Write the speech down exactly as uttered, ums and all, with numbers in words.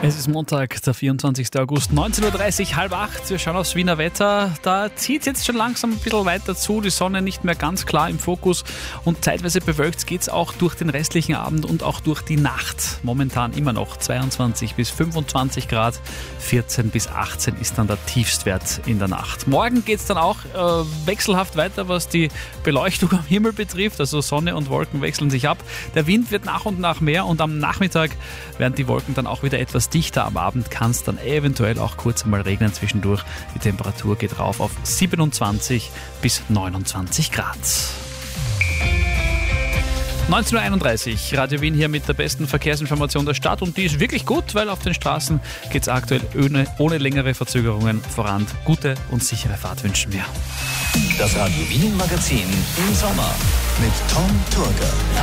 Es ist Montag, der vierundzwanzigster August, neunzehn Uhr dreißig, halb acht. Wir schauen aufs Wiener Wetter. Da zieht es jetzt schon langsam ein bisschen weiter zu. Die Sonne nicht mehr ganz klar im Fokus und zeitweise bewölkt geht es auch durch den restlichen Abend und auch durch die Nacht. Momentan immer noch zweiundzwanzig bis fünfundzwanzig Grad, vierzehn bis achtzehn ist dann der Tiefstwert in der Nacht. Morgen geht es dann auch äh, wechselhaft weiter, was die Beleuchtung am Himmel betrifft. Also Sonne und Wolken wechseln sich ab. Der Wind wird nach und nach mehr und am Nachmittag werden die Wolken dann auch wieder etwas dichter. Am Abend kann es dann eventuell auch kurz einmal regnen zwischendurch. Die Temperatur geht rauf auf siebenundzwanzig bis neunundzwanzig Grad. neunzehn Uhr einunddreißig, Radio Wien hier mit der besten Verkehrsinformation der Stadt und die ist wirklich gut, weil auf den Straßen geht es aktuell ohne, ohne längere Verzögerungen voran. Gute und sichere Fahrt wünschen wir. Das Radio Wien Magazin im Sommer mit Tom Turger.